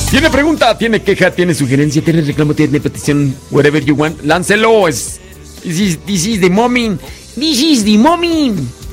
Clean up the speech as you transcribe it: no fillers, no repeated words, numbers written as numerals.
Tiene pregunta, tiene queja, tiene sugerencia, tiene reclamo, tiene petición, whatever you want, láncelo. This is the moment. This is the moment.